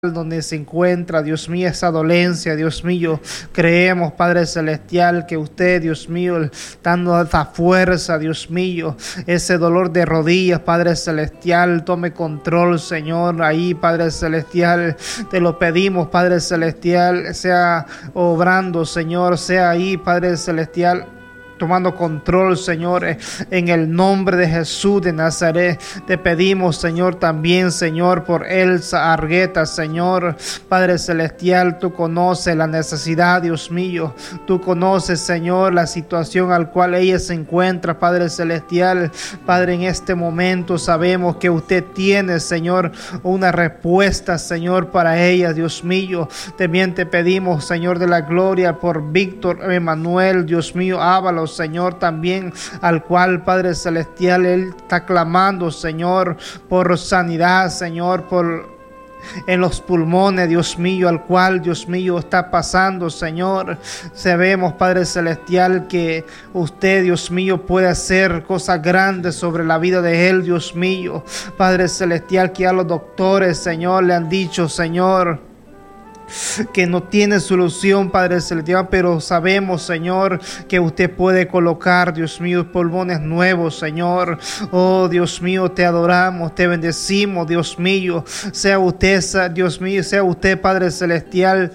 donde se encuentra, Dios mío, esa dolencia, Dios mío, creemos, Padre Celestial, que usted, Dios mío, dando esa fuerza, Dios mío, ese dolor de rodillas, Padre Celestial, tome control, Señor, ahí, Padre Celestial, te lo pedimos, Padre Celestial, sea obrando, Señor, sea ahí, Padre Celestial, tomando control, Señor, en el nombre de Jesús de Nazaret. Te pedimos, Señor, también, Señor, por Elsa Argueta, Señor, Padre Celestial, tú conoces la necesidad, Dios mío, tú conoces, Señor, la situación al cual ella se encuentra, Padre Celestial. Padre, en este momento sabemos que usted tiene, Señor, una respuesta, Señor, para ella, Dios mío. También te pedimos, Señor de la gloria, por Víctor Emanuel, Dios mío, Ábalos, Señor, también al cual, Padre Celestial, él está clamando, Señor, por sanidad, Señor, en los pulmones, Dios mío, al cual, Dios mío, está pasando, Señor. Sabemos, Padre Celestial, que usted, Dios mío, puede hacer cosas grandes sobre la vida de él, Dios mío. Padre Celestial, que a los doctores, Señor, le han dicho, Señor, que no tiene solución, Padre Celestial, pero sabemos, Señor, que usted puede colocar, Dios mío, pulmones nuevos, Señor. Oh, Dios mío, te adoramos, te bendecimos, Dios mío. Sea usted, Dios mío, sea usted, Padre Celestial,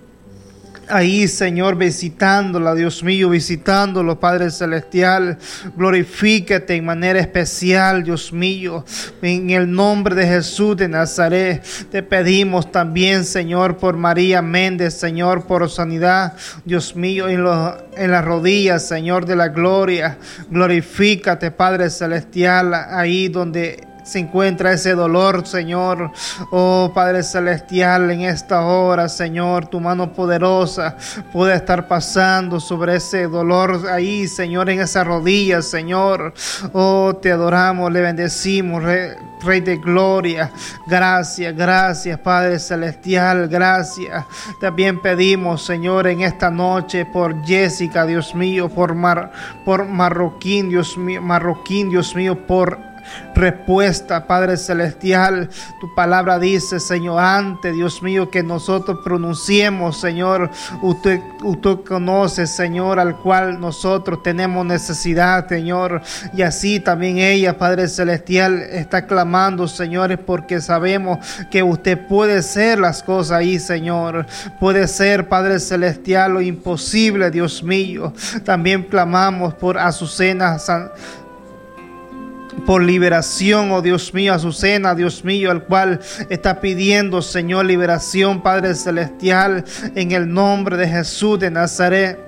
ahí, Señor, visitándola, Dios mío, visitándolo, Padre Celestial. Glorifícate en manera especial, Dios mío, en el nombre de Jesús de Nazaret. Te pedimos también, Señor, por María Méndez, Señor, por sanidad, Dios mío, en las rodillas, Señor de la gloria. Glorifícate, Padre Celestial, ahí donde se encuentra ese dolor, Señor. Oh, Padre Celestial, en esta hora, Señor, tu mano poderosa puede estar pasando sobre ese dolor ahí, Señor, en esa rodilla, Señor. Oh, te adoramos, le bendecimos, Rey de gloria. Gracias, gracias, Padre Celestial, gracias. También pedimos, Señor, en esta noche por Jessica, Dios mío, por Marroquín, Dios mío, por respuesta, Padre Celestial. Tu palabra dice, Señor, antes, Dios mío, que nosotros pronunciemos, Señor, usted conoce, Señor, al cual nosotros tenemos necesidad, Señor. Y así también ella, Padre Celestial, está clamando, señores, porque sabemos que usted puede hacer las cosas ahí, Señor. Puede ser, Padre Celestial, lo imposible, Dios mío. También clamamos por Azucena por liberación, oh Dios mío, Azucena, Dios mío, al cual está pidiendo, Señor, liberación, Padre Celestial, en el nombre de Jesús de Nazaret.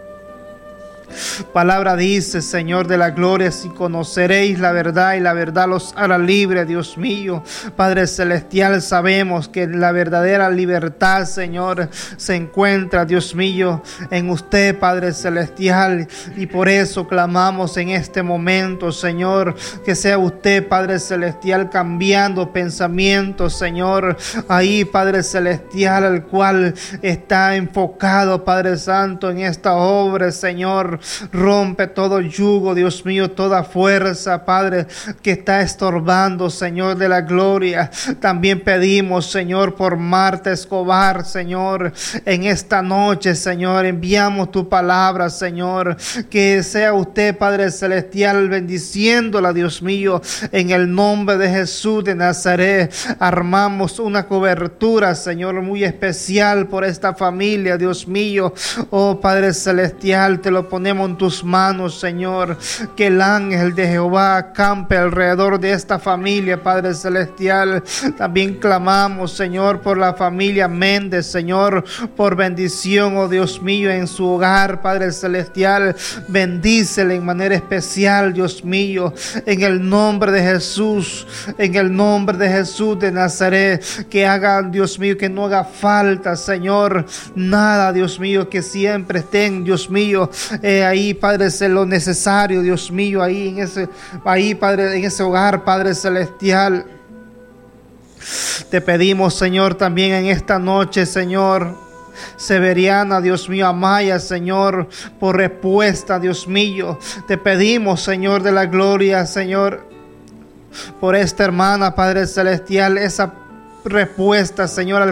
Palabra dice, Señor de la gloria, si conoceréis la verdad y la verdad los hará libre, Dios mío. Padre Celestial, sabemos que la verdadera libertad, Señor, se encuentra, Dios mío, en usted, Padre Celestial, y por eso clamamos en este momento, Señor, que sea usted, Padre Celestial, cambiando pensamientos, Señor, ahí, Padre Celestial, al cual está enfocado, Padre Santo, en esta obra, Señor. Rompe todo yugo, Dios mío, toda fuerza, Padre, que está estorbando, Señor de la gloria. También pedimos, Señor, por Marta Escobar, Señor, en esta noche, Señor, enviamos tu palabra, Señor, que sea usted, Padre Celestial, bendiciéndola, Dios mío, en el nombre de Jesús de Nazaret. Armamos una cobertura, Señor, muy especial por esta familia, Dios mío. Oh, Padre Celestial, te lo ponemos en tus manos, Señor. Que el ángel de Jehová acampe alrededor de esta familia, Padre Celestial. También clamamos, Señor, por la familia Méndez, Señor, por bendición, oh Dios mío, en su hogar, Padre Celestial. Bendícele en manera especial, Dios mío, en el nombre de Jesús, en el nombre de Jesús de Nazaret. Que haga, Dios mío, que no haga falta, Señor, nada, Dios mío, que siempre estén, Dios mío, ahí, Padre, es lo necesario, Dios mío, ahí, Padre, en ese hogar, Padre Celestial. Te pedimos, Señor, también en esta noche, Señor, Severiana, Dios mío, Amaya, Señor, por respuesta, Dios mío. Te pedimos, Señor de la gloria, Señor, por esta hermana, Padre Celestial, esa respuestas, Señor, al